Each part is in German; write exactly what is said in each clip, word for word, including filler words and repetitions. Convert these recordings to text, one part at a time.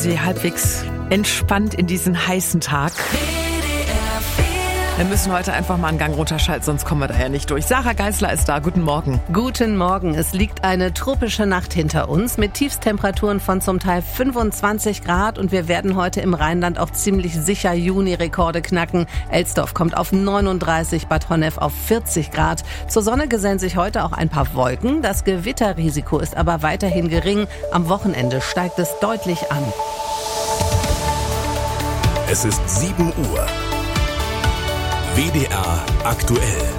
Sie halbwegs entspannt in diesen heißen Tag? Wir müssen heute einfach mal einen Gang runterschalten, sonst kommen wir da ja nicht durch. Sarah Geisler ist da. Guten Morgen. Guten Morgen. Es liegt eine tropische Nacht hinter uns mit Tiefstemperaturen von zum Teil fünfundzwanzig Grad und wir werden heute im Rheinland auch ziemlich sicher Juni-Rekorde knacken. Elsdorf kommt auf neununddreißig, Bad Honnef auf vierzig Grad. Zur Sonne gesellen sich heute auch ein paar Wolken. Das Gewitterrisiko ist aber weiterhin gering. Am Wochenende steigt es deutlich an. Es ist sieben Uhr. W D R aktuell.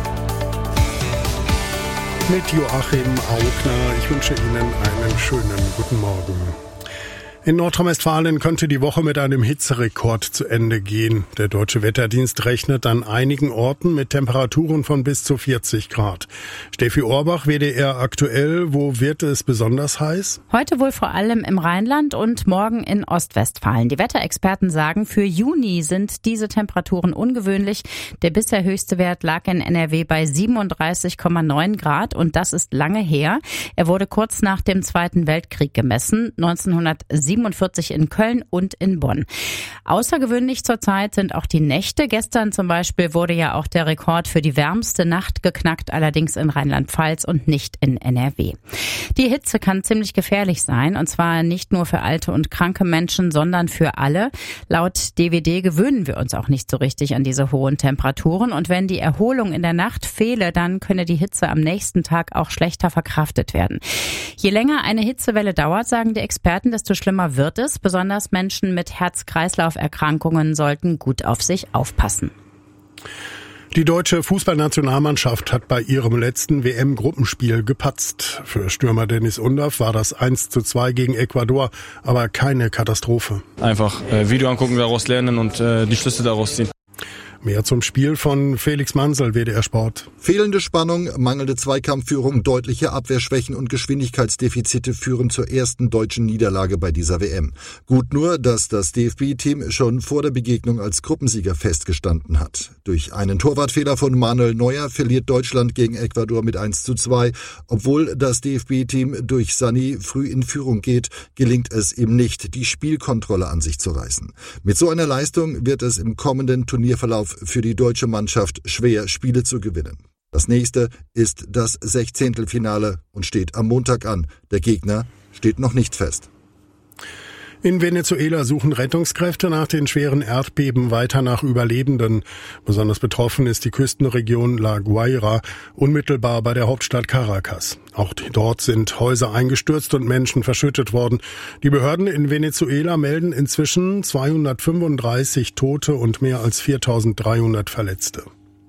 Mit Joachim Augner. Ich wünsche Ihnen einen schönen guten Morgen. In Nordrhein-Westfalen könnte die Woche mit einem Hitzerekord zu Ende gehen. Der Deutsche Wetterdienst rechnet an einigen Orten mit Temperaturen von bis zu vierzig Grad. Steffi Ohrbach, W D R aktuell. Wo wird es besonders heiß? Heute wohl vor allem im Rheinland und morgen in Ostwestfalen. Die Wetterexperten sagen, für Juni sind diese Temperaturen ungewöhnlich. Der bisher höchste Wert lag in N R W bei siebenunddreißig Komma neun Grad und das ist lange her. Er wurde kurz nach dem Zweiten Weltkrieg gemessen, neunzehnhundertsiebenundvierzig in Köln und in Bonn. Außergewöhnlich zurzeit sind auch die Nächte. Gestern zum Beispiel wurde ja auch der Rekord für die wärmste Nacht geknackt, allerdings in Rheinland-Pfalz und nicht in N R W. Die Hitze kann ziemlich gefährlich sein und zwar nicht nur für alte und kranke Menschen, sondern für alle. Laut D W D gewöhnen wir uns auch nicht so richtig an diese hohen Temperaturen und wenn die Erholung in der Nacht fehle, dann könne die Hitze am nächsten Tag auch schlechter verkraftet werden. Je länger eine Hitzewelle dauert, sagen die Experten, desto schlimmer wird es. Besonders Menschen mit Herz-Kreislauf-Erkrankungen sollten gut auf sich aufpassen. Die deutsche Fußballnationalmannschaft hat bei ihrem letzten W M-Gruppenspiel gepatzt. Für Stürmer Dennis Undaff war das eins zu zwei gegen Ecuador, aber keine Katastrophe. Einfach äh, Video angucken, daraus lernen und äh, die Schlüsse daraus ziehen. Mehr zum Spiel von Felix Mansel, W D R Sport. Fehlende Spannung, mangelnde Zweikampfführung, deutliche Abwehrschwächen und Geschwindigkeitsdefizite führen zur ersten deutschen Niederlage bei dieser W M. Gut nur, dass das D F B-Team schon vor der Begegnung als Gruppensieger festgestanden hat. Durch einen Torwartfehler von Manuel Neuer verliert Deutschland gegen Ecuador mit eins zu zwei. Obwohl das D F B-Team durch Sané früh in Führung geht, gelingt es ihm nicht, die Spielkontrolle an sich zu reißen. Mit so einer Leistung wird es im kommenden Turnierverlauf für die deutsche Mannschaft schwer, Spiele zu gewinnen. Das nächste ist das Sechzehntelfinale und steht am Montag an. Der Gegner steht noch nicht fest. In Venezuela suchen Rettungskräfte nach den schweren Erdbeben weiter nach Überlebenden. Besonders betroffen ist die Küstenregion La Guaira, unmittelbar bei der Hauptstadt Caracas. Auch dort sind Häuser eingestürzt und Menschen verschüttet worden. Die Behörden in Venezuela melden inzwischen zweihundertfünfunddreißig Tote und mehr als viertausenddreihundert Verletzte.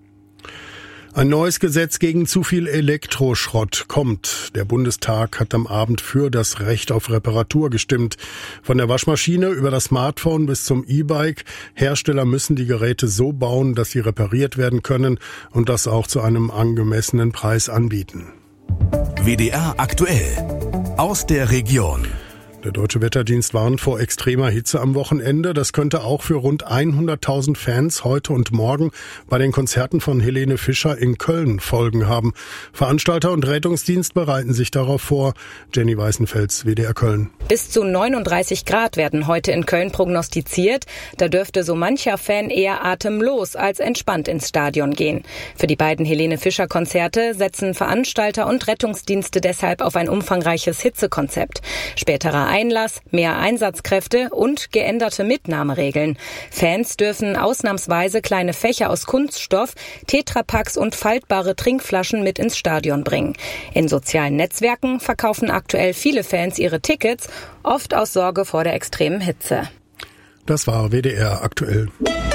Ein neues Gesetz gegen zu viel Elektroschrott kommt. Der Bundestag hat am Abend für das Recht auf Reparatur gestimmt. Von der Waschmaschine über das Smartphone bis zum E-Bike. Hersteller müssen die Geräte so bauen, dass sie repariert werden können und das auch zu einem angemessenen Preis anbieten. W D R aktuell. Aus der Region. Der Deutsche Wetterdienst warnt vor extremer Hitze am Wochenende. Das könnte auch für rund hunderttausend Fans heute und morgen bei den Konzerten von Helene Fischer in Köln Folgen haben. Veranstalter und Rettungsdienst bereiten sich darauf vor. Jenny Weißenfels, W D R Köln. Bis zu neununddreißig Grad werden heute in Köln prognostiziert. Da dürfte so mancher Fan eher atemlos als entspannt ins Stadion gehen. Für die beiden Helene Fischer Konzerte setzen Veranstalter und Rettungsdienste deshalb auf ein umfangreiches Hitzekonzept. Späterer Einlass, mehr Einsatzkräfte und geänderte Mitnahmeregeln. Fans dürfen ausnahmsweise kleine Fächer aus Kunststoff, Tetrapacks und faltbare Trinkflaschen mit ins Stadion bringen. In sozialen Netzwerken verkaufen aktuell viele Fans ihre Tickets, oft aus Sorge vor der extremen Hitze. Das war W D R aktuell.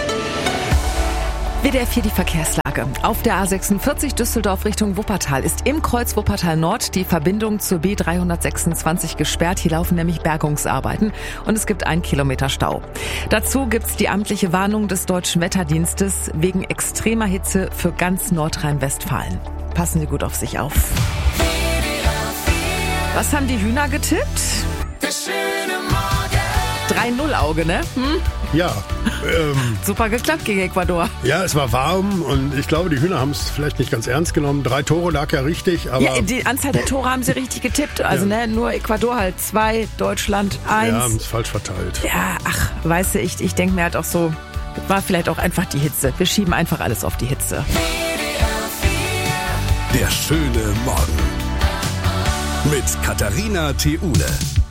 W D R vier die Verkehrslage. Auf der A sechsundvierzig Düsseldorf Richtung Wuppertal ist im Kreuz Wuppertal Nord die Verbindung zur B dreihundertsechsundzwanzig gesperrt. Hier laufen nämlich Bergungsarbeiten und es gibt einen Kilometer Stau. Dazu gibt's die amtliche Warnung des Deutschen Wetterdienstes wegen extremer Hitze für ganz Nordrhein-Westfalen. Passen Sie gut auf sich auf. Was haben die Hühner getippt? drei null Auge, ne? Hm? Ja. Ähm, Super geklappt gegen Ecuador. ja, es war warm und ich glaube, die Hühner haben es vielleicht nicht ganz ernst genommen. Drei Tore lag ja richtig, aber... Ja, die Anzahl der Tore haben sie richtig getippt. Also Ja. ne, nur Ecuador halt zwei, Deutschland eins. Ja, haben es falsch verteilt. Ja, ach, weißt du, ich, ich denke mir halt auch so, war vielleicht auch einfach die Hitze. Wir schieben einfach alles auf die Hitze. Der schöne Morgen. Mit Katharina Theule.